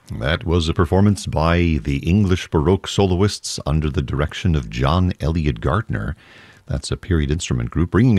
That was a performance by the English Baroque soloists under the direction of John Eliot Gardner. That's a period instrument group bringing